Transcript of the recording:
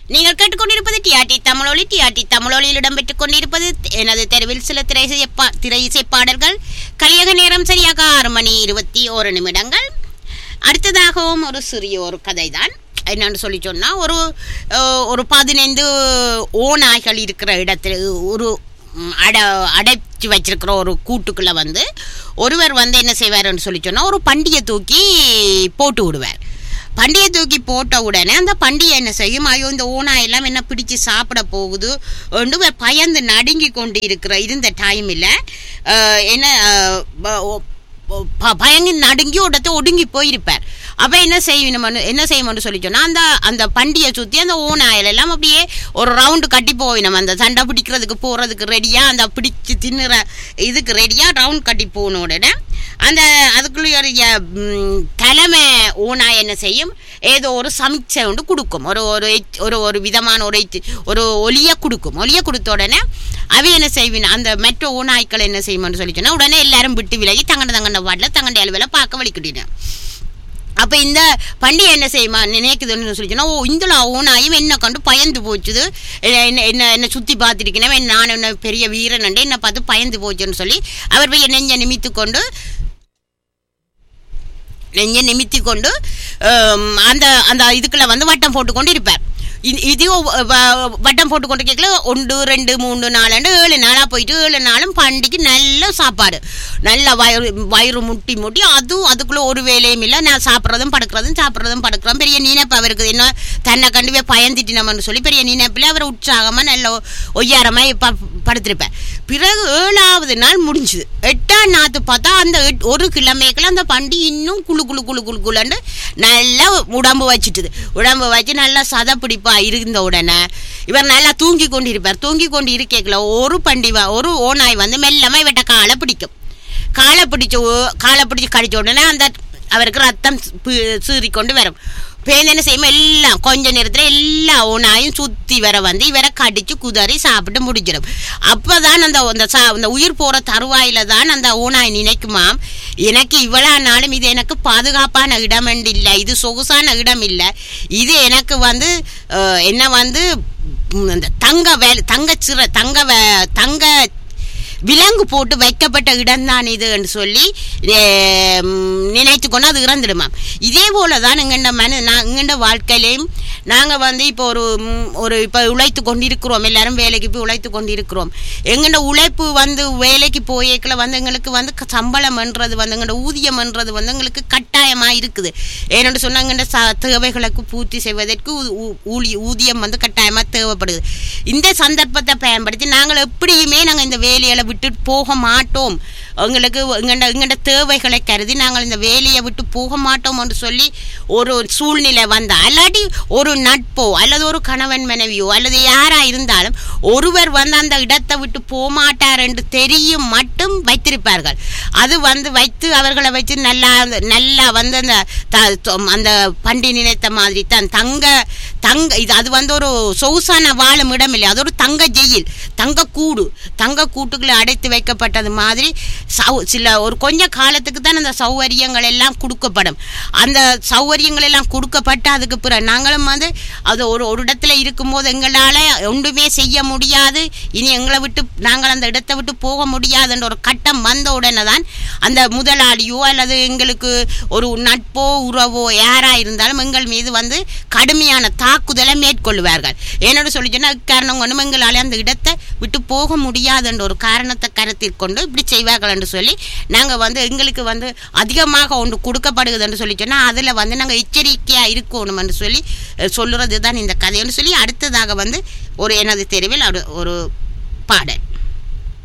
நீங்கள் கேட்டுக்கொண்டிருப்பது டிஆர்டி தமிழொலி. டிஆர்டி தமிழொலியில் இடம்பெற்றுக் கொண்டிருப்பது எனது தெருவில் சில திரை இசை பாடல்கள். கலியக நேரம் சரியாக 6:21. அடுத்ததாகவும் ஒரு சிறிய ஒரு கதை தான். என்னன்னு சொல்லி சொன்னால், ஒரு 15 ஓநாய்கள் இருக்கிற இடத்துல ஒரு அடைச்சி வச்சிருக்கிற ஒரு கூட்டுக்குள்ள ஒருவர் என்ன செய்வார்னு சொல்லி சொன்னால், ஒரு பண்டிகை தூக்கி போட்டு விடுவார். பண்டிகை தூக்கி போட்ட உடனே அந்த பண்டிகை என்ன செய்யும், ஐயோ இந்த ஓனாய் எல்லாம் என்ன பிடிச்சு சாப்பிட போகுது என்று பயந்து நடுங்கி கொண்டு இருந்த டைமில் என்ன பயங்கி நடுங்கி ஒடுங்கி போயிருப்பார். அப்போ என்ன செய்யணும்னு சொல்லி சொன்னால், அந்த பண்டிகை சுற்றி அந்த ஓநாயில் எல்லாம் அப்படியே ஒரு ரவுண்டு கட்டி போயிடும். அந்த சண்டை பிடிக்கிறதுக்கு போகிறதுக்கு ரெடியாக, அந்த பிடிச்சி தின்னுற இதுக்கு ரெடியாக ரவுண்ட் கட்டி போன உடனே அதுக்குள்ளே தலைமை ஓனாய் என்ன செய்யும், ஏதோ ஒரு சமிச்சை ஒன்று கொடுக்கும். ஒரு விதமான ஒரு ஒலியை கொடுக்கும். ஒலியை கொடுத்த உடனே அவை என்ன செய்வின், அந்த மெட்ரோ ஓநாய்க்கள் என்ன செய்யும்னு சொல்லி சொன்னால், உடனே எல்லாரும் விட்டு விலகி தங்கண்ட வாட்டில் தங்கண்ட அலுவலை பார்க்க வலிக்கிட்டேன். அப்போ இந்த பண்டிகை என்ன செய்யுமா நினைக்குதுன்னு சொல்லி சொன்னால், இந்த ஓனாயும் என்ன கண்டு பயந்து போச்சுது, என்ன சுற்றி பார்த்துருக்கேன், நான் என்ன பெரிய வீரன் என்னை பார்த்து பயந்து போச்சுன்னு சொல்லி அவர் போய் நெஞ்சை நிமித்தி கொண்டு அந்த இதுக்குள்ள வட்டம் போட்டுக்கொண்டு இருப்பார். இது வட்டம் போட்டு கொண்டு கேட்கல 1 2 3 4 7 நாளாக போயிட்டு 7 நாளும் பண்டிகைக்கு நல்ல சாப்பாடு, நல்ல வயிறு முட்டி அதுக்குள்ளே ஒரு வேலையும் இல்லை. நான் சாப்பிட்றதும் படுக்கிறதும் பெரிய நினைப்பு அவருக்கு. என்ன தன்னை கண்டுவே பயந்துட்டினோம்னு சொல்லி பெரிய நினைப்பில் அவர் உற்சாகமாக நல்ல ஒய்யாரமாக படுத்திருப்பார். பிறகு 7ஆவது நாள் முடிஞ்சுது. 8ஆம் நாத்து பார்த்தா அந்த ஒரு கிழமைக்குள்ள அந்த பண்டிகை இன்னும் குழுன்னு நல்லா உடம்பு வச்சு நல்லா சதை பிடிப்பா இருந்த உடனே இவர் நல்லா தூங்கி கொண்டு இருக்கல ஒரு ஓநாய் மெல்லமா இவட்ட காலை பிடிச்சு கடிச்ச உடனே அவருக்கு ரத்தம் சீறி கொண்டு வரும். என்ன செய்யும், எல்லாம் கொஞ்ச நேரத்தில் எல்லா ஓனாயும் சுற்றி இவரை கடிச்சு குதறி சாப்பிட்டு முடிஞ்சிடும். அப்போதான் அந்த உயிர் போகிற தருவாயில தான் அந்த ஓனாய் நினைக்குமாம், எனக்கு இவ்வளோ நாளும் இது எனக்கு பாதுகாப்பான இடம் இல்லை, இது சொகுசான இடம் இல்லை, இது எனக்கு என்ன தங்க விலங்கு போட்டு வைக்கப்பட்ட இடம்தான் இதுன்னு சொல்லி நினைத்து கொண்டு அது இறந்துடுமாம். இதே போல தான் எங்கண்ட வாழ்க்கையிலையும் நாங்கள் இப்போ இப்போ உழைத்து கொண்டு இருக்கிறோம். எல்லாரும் வேலைக்கு போய் உழைத்து கொண்டு இருக்கிறோம். எங்கண்ட உழைப்பு வேலைக்கு போயேக்கில் எங்களுக்கு சம்பளம்ன்றது எங்கள்ட ஊதியம்ன்றது எங்களுக்கு கட்டாயமாக இருக்குது. ஏன்னு சொன்னால் எங்கள்ட தேவைகளுக்கு பூர்த்தி செய்வதற்கு ஊதியம் கட்டாயமாக தேவைப்படுது. இந்த சந்தர்ப்பத்தை பயன்படுத்தி நாங்கள் எப்படியுமே இந்த வேலையை விட்டு போக மாட்டோம், எங்கள்ட தேவைகளை கருதி நாங்கள் இந்த வேலையை விட்டு போக மாட்டோம் என்று சொல்லி ஒரு சூழ்நிலை வந்தால், அல்லாட்டி ஒரு நட்போ அல்லது ஒரு கணவன் மனைவியோ அல்லது யாரா இருந்தாலும் ஒருவர் அந்த இடத்தை விட்டு போக மாட்டார் என்று தெரியும் மட்டும் வைத்திருப்பார்கள். அது வைத்து அவர்களை வச்சு நல்லா அந்த பண்டி நினைத்த மாதிரி தான் தங்க இது அது ஒரு சொகுசான வாழும் இடம் இல்லை, அது ஒரு தங்க ஜெயில், தங்க கூட்டுக்குள்ள அடைத்து வைக்கப்பட்டது மாதிரி ஒரு கொஞ்ச காலத்துக்கு தான் அந்த சௌகரியங்கள் எல்லாம் கொடுக்கப்படும். அந்த சௌகரியங்கள் எல்லாம் கொடுக்கப்பட்டு அதுக்கு பிறகு நாங்களும் அது ஒரு இடத்துல இருக்கும்போது எங்களால் ஒன்றுமே செய்ய முடியாது, இனி எங்களை விட்டு நாங்கள் அந்த இடத்தை விட்டு போக முடியாதுன்ற ஒரு கட்டம் வந்த உடனே தான் அந்த முதலாளியோ அல்லது எங்களுக்கு ஒரு நட்போ உறவோ யாரா இருந்தாலும் எங்கள் மீது கடுமையான தாக்குதலை மேற்கொள்வார்கள். ஏன்னு சொல்லி சொன்னால், காரணம் ஒன்றும் எங்களால் அந்த இடத்தை விட்டு போக முடியாதுன்ற ஒரு காரணத்தை கருத்தில் கொண்டு இப்படி செய்வார்கள் என்று சொல்லி நாங்கள் எங்களுக்கு அதிகமாக ஒன்று கொடுக்கப்படுகிறது என்று சொல்லி சொன்னால் அதில் நாங்கள் எச்சரிக்கையாக இருக்கணும் என்று சொல்லி சொல்லுறது தான் இந்த கதைன்னு சொல்லி அடுத்ததாக ஒரு எனது தெருவில் ஒரு பாடல்.